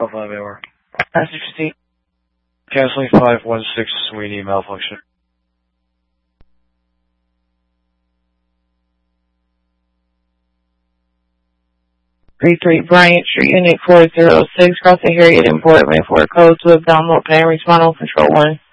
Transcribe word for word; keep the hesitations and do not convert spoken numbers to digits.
Alpha five hour. Message received. Canceling five one six Sweeney malfunction. three three Bryant Street, Unit four zero six, crossing Harriet and Boardman for a code to download plan, respond on control one.